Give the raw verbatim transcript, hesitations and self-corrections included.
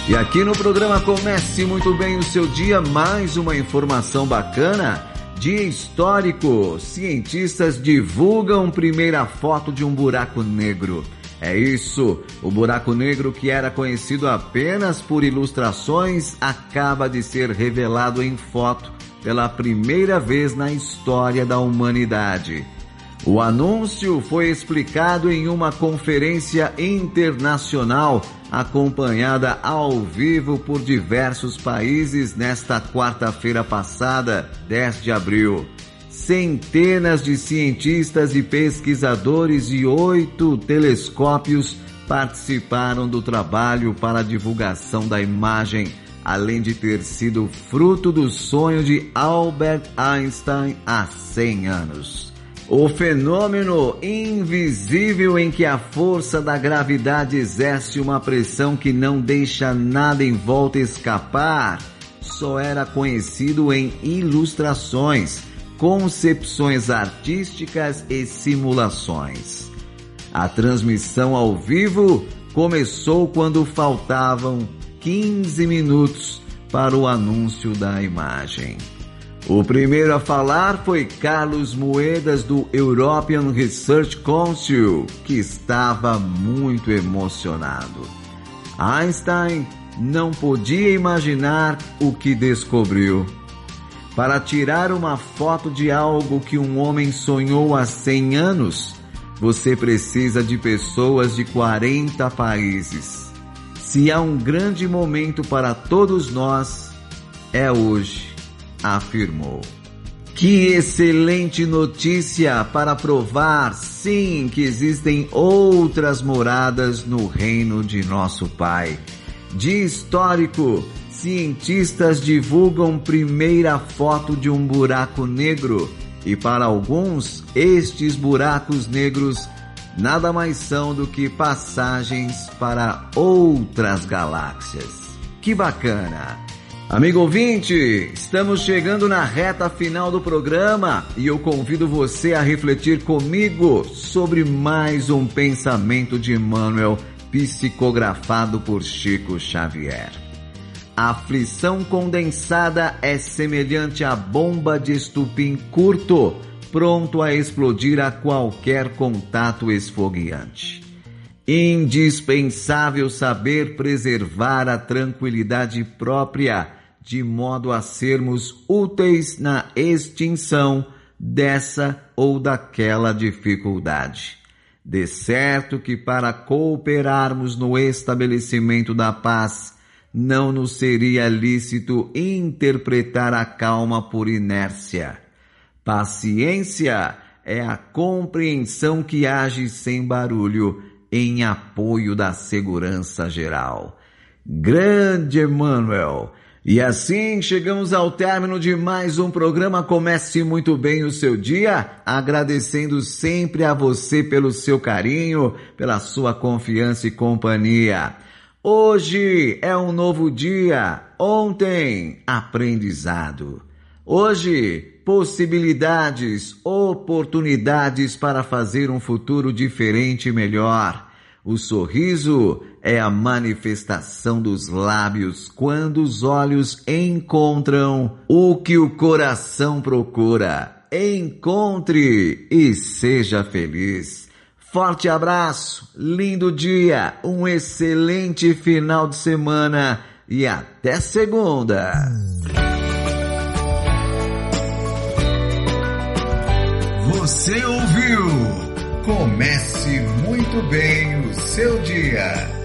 E aqui no programa Comece Muito Bem o Seu Dia, mais uma informação bacana. Dia histórico, cientistas divulgam primeira foto de um buraco negro. É isso, o buraco negro, que era conhecido apenas por ilustrações, acaba de ser revelado em foto pela primeira vez na história da humanidade. O anúncio foi explicado em uma conferência internacional acompanhada ao vivo por diversos países nesta quarta-feira passada, dez de abril. Centenas de cientistas e pesquisadores e oito telescópios participaram do trabalho para a divulgação da imagem, além de ter sido fruto do sonho de Albert Einstein há cem anos. O fenômeno invisível em que a força da gravidade exerce uma pressão que não deixa nada em volta escapar só era conhecido em ilustrações, concepções artísticas e simulações. A transmissão ao vivo começou quando faltavam quinze minutos para o anúncio da imagem. O primeiro a falar foi Carlos Moedas, do European Research Council, que estava muito emocionado. Einstein não podia imaginar o que descobriu. Para tirar uma foto de algo que um homem sonhou há cem anos, você precisa de pessoas de quarenta países. Se há um grande momento para todos nós, é hoje, afirmou. Que excelente notícia para provar, sim, que existem outras moradas no reino de nosso Pai. Dia histórico, cientistas divulgam primeira foto de um buraco negro, e para alguns, estes buracos negros nada mais são do que passagens para outras galáxias. Que bacana! Amigo ouvinte, estamos chegando na reta final do programa e eu convido você a refletir comigo sobre mais um pensamento de Emmanuel, psicografado por Chico Xavier. A aflição condensada é semelhante à bomba de estupim curto, pronto a explodir a qualquer contato esfogueante. Indispensável saber preservar a tranquilidade própria, de modo a sermos úteis na extinção dessa ou daquela dificuldade. De certo que para cooperarmos no estabelecimento da paz, não nos seria lícito interpretar a calma por inércia. Paciência é a compreensão que age sem barulho em apoio da segurança geral. Grande Emmanuel! E assim chegamos ao término de mais um programa Comece Muito Bem o Seu Dia, agradecendo sempre a você pelo seu carinho, pela sua confiança e companhia. Hoje é um novo dia, ontem aprendizado. Hoje, possibilidades, oportunidades para fazer um futuro diferente e melhor. O sorriso é a manifestação dos lábios quando os olhos encontram o que o coração procura. Encontre e seja feliz. Forte abraço, lindo dia, um excelente final de semana e até segunda. Você ouviu? Comece muito bem o seu dia.